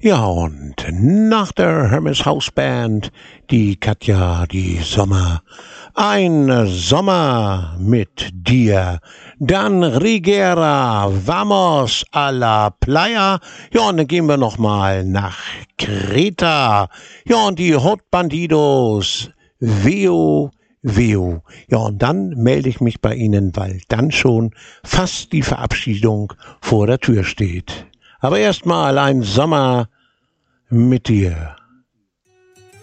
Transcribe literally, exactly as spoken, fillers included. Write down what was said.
Ja, und nach der Hermes House Band, die Katja, die Sommer, ein Sommer mit dir, dann Rigera, vamos a la playa, ja, und dann gehen wir noch mal nach Kreta, ja, und die Hot Bandidos, Veo, Veo, ja, und dann melde ich mich bei Ihnen, weil dann schon fast die Verabschiedung vor der Tür steht. Aber erstmal ein Sommer mit dir.